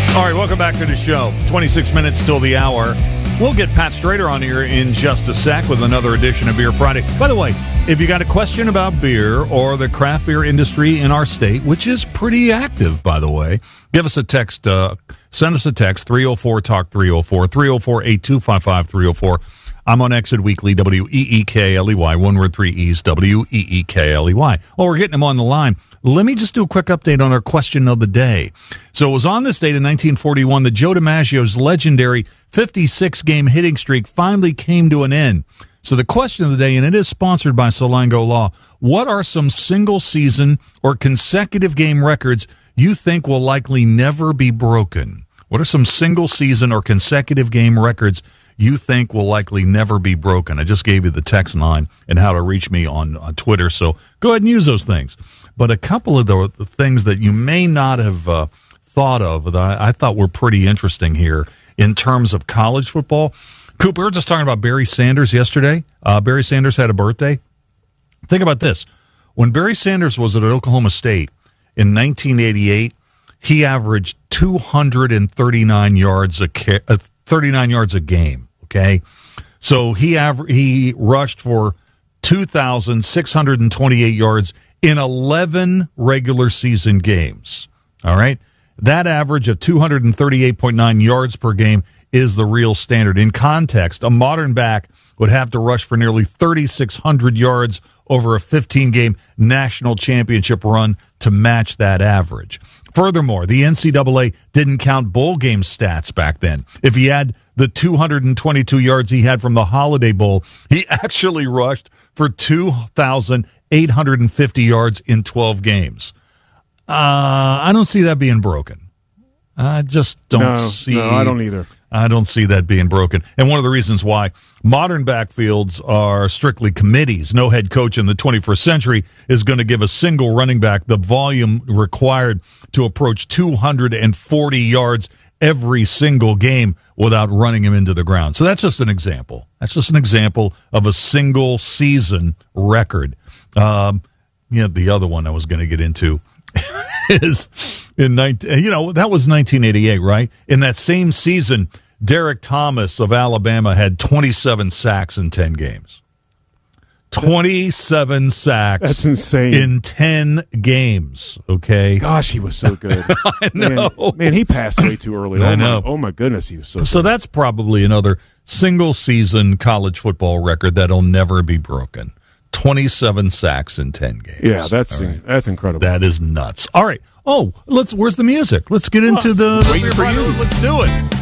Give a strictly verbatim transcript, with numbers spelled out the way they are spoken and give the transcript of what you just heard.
All right, welcome back to the show. twenty-six minutes till the hour. We'll get Pat Strader on here in just a sec with another edition of Beer Friday. By the way, if you got a question about beer or the craft beer industry in our state, which is pretty active, by the way, give us a text. Uh, send us a text, three oh four talk three oh four, three oh four, eight two five five, three oh four. I'm on Exit Weekly, W E E K L E Y, one word, three E's, W E E K L E Y. Well, we're getting him on the line. Let me just do a quick update on our question of the day. So it was on this date in nineteen forty-one that Joe DiMaggio's legendary fifty-six game hitting streak finally came to an end. So the question of the day, and it is sponsored by Solango Law, what are some single-season or consecutive game records you think will likely never be broken? What are some single-season or consecutive game records you think will likely never be broken? I just gave you the text line and how to reach me on, on Twitter, so go ahead and use those things. But a couple of the, the things that you may not have uh, thought of that I, I thought were pretty interesting here in terms of college football. Cooper, we were just talking about Barry Sanders yesterday. Uh, Barry Sanders had a birthday. Think about this. When Barry Sanders was at Oklahoma State in nineteen eighty-eight, he averaged two hundred thirty-nine yards a ca- uh, thirty-nine yards a game. Okay, so he aver- he rushed for two thousand six hundred twenty-eight yards in eleven regular season games. All right, that average of two hundred thirty-eight point nine yards per game is the real standard. In context, a modern back would have to rush for nearly thirty-six hundred yards over a fifteen game national championship run to match that average. Furthermore, the N C double A didn't count bowl game stats back then. If he had the two hundred twenty-two yards he had from the Holiday Bowl, he actually rushed for two thousand eight hundred fifty yards in twelve games. Uh, I don't see that being broken. I just don't no, see. No, I don't either. I don't see that being broken. And one of the reasons why modern backfields are strictly committees, no head coach in the twenty-first century is going to give a single running back the volume required to approach two hundred forty yards every single game without running him into the ground. So that's just an example. That's just an example of a single season record. Um, yeah, the other one I was going to get into is in nineteen, you know, that was nineteen eighty-eight, right? In that same season, Derek Thomas of Alabama had twenty-seven sacks in ten games. twenty-seven sacks. That's insane. In ten games, okay? Gosh, he was so good. I know. Man, man, he passed way too early. I oh know. My, oh, my goodness, he was so So good. that's probably another single-season college football record that'll never be broken. twenty-seven sacks in ten games. Yeah, that's right. that's incredible. That is nuts. All right. Oh, let's. Where's the music? Let's get into the. Waiting for you. Let's do it.